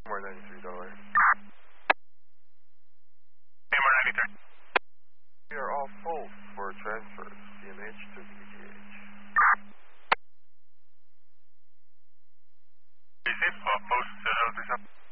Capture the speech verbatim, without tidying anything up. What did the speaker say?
More ninety-three dollars. More ninety-three. We are all full for transfers, C M H to V G H. Be safe, uh, post uh, zero three seven.